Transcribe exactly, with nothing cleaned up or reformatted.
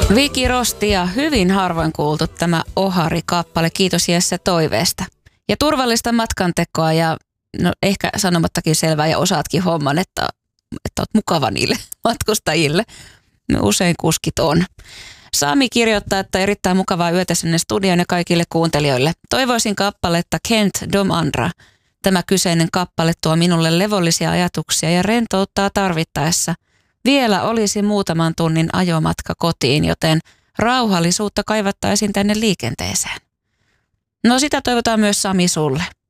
Viki Rosti ja hyvin harvoin kuultu tämä Ohari-kappale. Kiitos Jesse toiveesta. Ja turvallista matkantekoa ja no ehkä sanomattakin selvää ja osaatkin homman, että, että oot mukava niille matkustajille. Me usein kuskit on. Sami kirjoittaa, että erittäin mukavaa yötä sinne studioon ja kaikille kuuntelijoille. Toivoisin kappaletta Kent Dom Andra. Tämä kyseinen kappale tuo minulle levollisia ajatuksia ja rentouttaa tarvittaessa. Vielä olisi muutaman tunnin ajomatka kotiin, joten rauhallisuutta kaivattaisiin tänne liikenteeseen. No sitä toivotaan myös Sami sulle.